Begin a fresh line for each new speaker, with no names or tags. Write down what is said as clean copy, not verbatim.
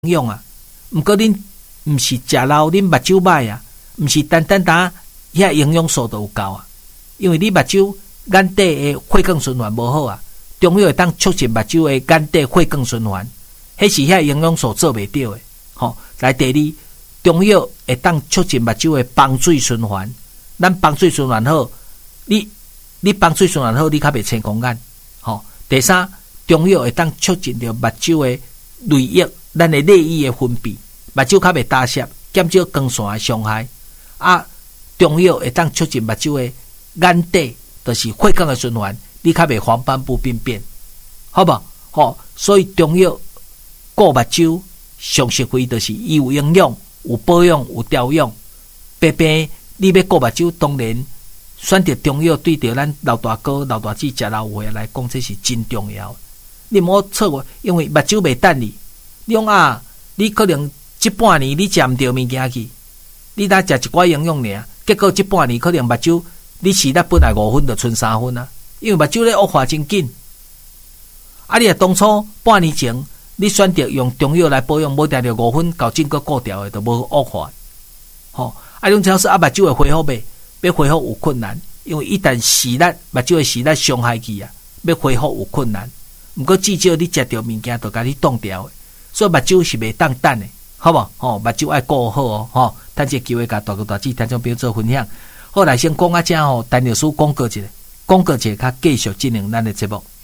用啊。毋过恁毋是食老，恁目睭歹啊，毋是单遐营养素都有够啊。因为你目睭眼底的血管循环无好啊，中药会当促进目睭的眼底血管循环，迄是遐营养素做袂到的。来第二，中药会当促进目睭的房水循环。咱房水循环好，你房水循环好，你较袂青光眼。第三，中药会当促进着目睭的泪液，咱的泪液的分泌，目睭较袂干涩，减少光线的伤害。中药会当促进目睭的眼底，就是血管的循环，你较袂黄斑部病变，好无？所以中药顾目睭上实惠，就是伊有营养、有保养、有调养。白白你要顾目睭，当然选择中药对着咱老大哥、老大姐食老话来讲，这是真重要。你毋好错过，因为目睭袂等你。你讲你可能这半年你食毋着物件去，你若食一寡营养尔，结果这半年可能目睭你视力本来5分就剩3分啊，因为目睭咧恶化真紧。你若当初半年前你选择用中药来保养，无定着5分到整个过掉的，就无恶化。种超市目睭会恢复未？要恢复有困难，因为一旦视力目睭的视力伤害去啊，要恢复有困难。毋过至少你食着物件，就甲你挡掉的，所以目睭是袂当等的，好无？目睭爱顾好哦，等这机会甲大哥大姐听众朋友做分享。好，来先讲这单律师广告一下，较继续进行咱的节目。